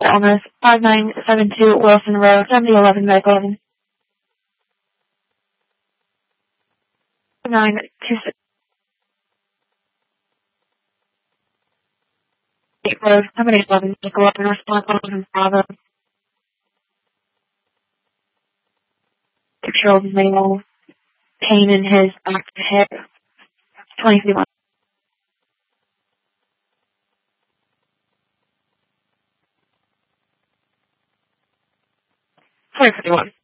Illness, 5972 Wilson Road, 7011 Medical 11. 926 Road, 7011 Medical 11, response 11 Bravo. 6-year-old male, pain in his back hip, 23 41.